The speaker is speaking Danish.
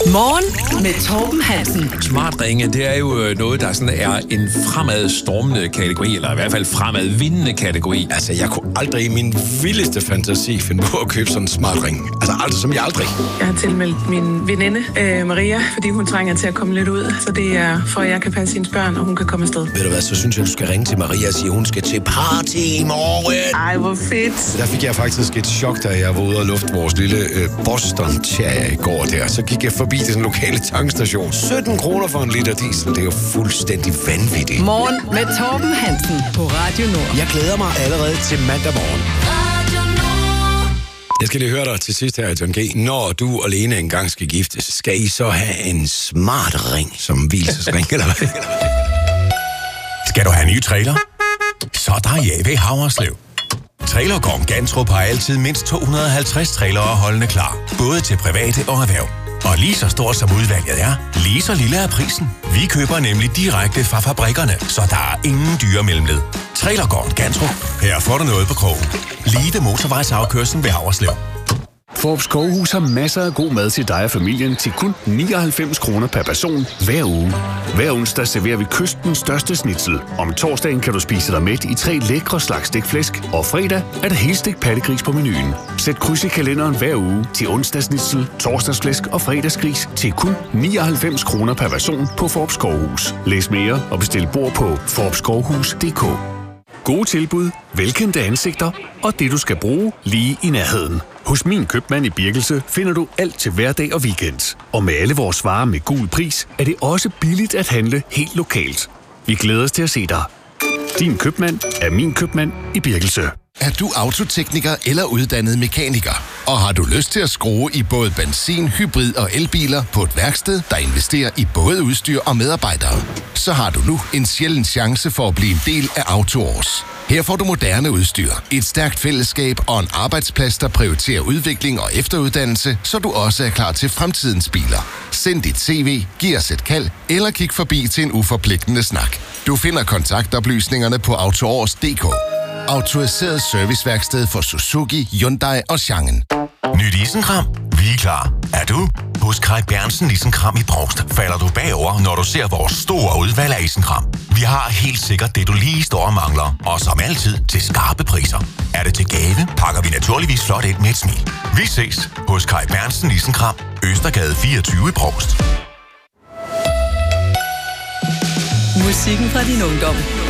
Morgen med Torben Hansen. Smartringe, det er jo noget, der sådan er en fremadstormende kategori, eller i hvert fald fremadvindende kategori. Altså, jeg kunne aldrig i min vildeste fantasi finde på at købe sådan en smartring. Altså, aldrig som jeg aldrig. Jeg har tilmeldt min veninde, Maria, fordi hun trænger til at komme lidt ud. Så det er for, at jeg kan passe hendes børn, og hun kan komme afsted. Ved du hvad, så synes jeg, du skal ringe til Maria og sige, at hun skal til party i morgen. Ej, hvor fedt. Der fik jeg faktisk et chok, da jeg var ude og lufte vores lille Boston Terrier i går der. Så gik jeg forbi den lokale tankstation. 17 kroner for en liter diesel. Det er jo fuldstændig vanvittigt. Morgen med Torben Hansen på Radio Nord. Jeg glæder mig allerede til mandag morgen. Jeg skal lige høre dig til sidst her, John G. Når du og Lene engang skal giftes, skal I så have en smart ring som hvilesesring, eller hvad? Skal du have en ny trailer? Så er der ja ved Haverslev. Trailergården Gantrup har altid mindst 250 trailere holdende klar. Både til private og erhverv. Og lige så stort som udvalget er, lige så lille er prisen. Vi køber nemlig direkte fra fabrikkerne, så der er ingen dyre mellemled. Trailergården Gantrup. Her får du noget på krogen. Lige ved motorvejsafkørslen ved Haverslev. Forbes Skovhus har masser af god mad til dig og familien til kun 99 kroner per person hver uge. Hver onsdag serverer vi kystens største schnitzel. Om torsdagen kan du spise dig mæt i 3 lækre slags stegt flæsk. Og fredag er der helstegt pattegris på menuen. Sæt kryds i kalenderen hver uge til onsdagsschnitzel, torsdagsflæsk og fredagsgris til kun 99 kroner per person på Forbes Skovhus. Læs mere og bestil bord på forbeskovhus.dk. Gode tilbud, velkendte ansigter og det, du skal bruge lige i nærheden. Hos Min Købmand i Birkelse finder du alt til hverdag og weekend. Og med alle vores varer med gul pris, er det også billigt at handle helt lokalt. Vi glæder os til at se dig. Din købmand er Min Købmand i Birkelse. Er du autotekniker eller uddannet mekaniker? Og har du lyst til at skrue i både benzin, hybrid og elbiler på et værksted, der investerer i både udstyr og medarbejdere? Så har du nu en sjælden chance for at blive en del af AutoOrs. Her får du moderne udstyr, et stærkt fællesskab og en arbejdsplads, der prioriterer udvikling og efteruddannelse, så du også er klar til fremtidens biler. Send dit CV, giv os et kald eller kig forbi til en uforpligtende snak. Du finder kontaktoplysningerne på AutoOrs.dk. Autoriseret serviceværksted for Suzuki, Hyundai og Changen. Nyt isenkram? Vi er klar. Er du? Hos Kaj Bernsen Isenkram i Brovst falder du bagover, når du ser vores store udvalg af isenkram. Vi har helt sikkert det, du lige står og mangler. Og som altid til skarpe priser. Er det til gave, pakker vi naturligvis flot ind med et smil. Vi ses hos Kaj Bernsen Isenkram, Østergade 24 i Brovst. Musikken fra din ungdom.